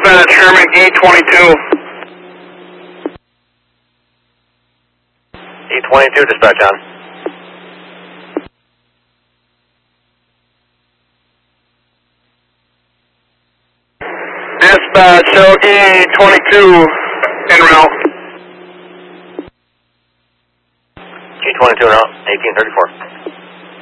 Dispatch, Sherman E22. E22, dispatch on. Dispatch, show E22 en route. E22 en route, 1834.